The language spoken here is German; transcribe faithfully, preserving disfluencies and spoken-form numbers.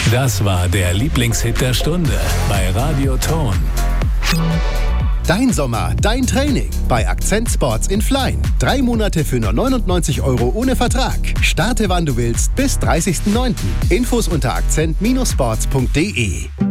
Das war der Lieblingshit der Stunde bei Radio Ton. Dein Sommer, dein Training bei Akzent Sports in Flein. Drei Monate für nur neunundneunzig Euro ohne Vertrag. Starte wann du willst bis dreißigsten neunten Infos unter akzent Sports punkt de.